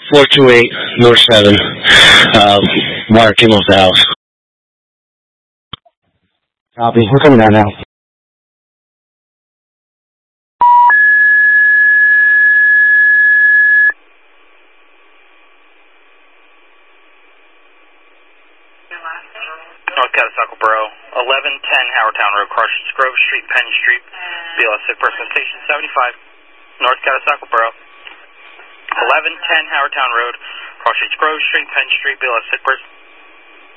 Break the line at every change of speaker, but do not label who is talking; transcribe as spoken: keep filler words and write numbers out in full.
four two eight, North seven. Uh, water came off the house. Copy. We're coming down now.
North Catasauqua Borough, eleven ten Howardtown Road, Carson Grove Street, Penn Street, B L S sick person station seventy-five, North Catasauqua Borough, eleven ten Howardtown Road, Carson Grove Street, Penn Street, B L S sick person.